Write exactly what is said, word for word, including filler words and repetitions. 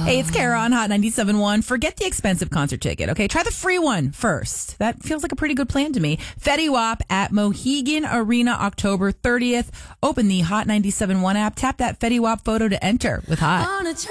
Hey, it's Kara on Hot ninety-seven point one. Forget the expensive concert ticket, okay? Try the free one first. That feels like a pretty good plan to me. Fetty Wap at Mohegan Arena, October thirtieth. Open the Hot ninety-seven point one app. Tap that Fetty Wap photo to enter with Hot.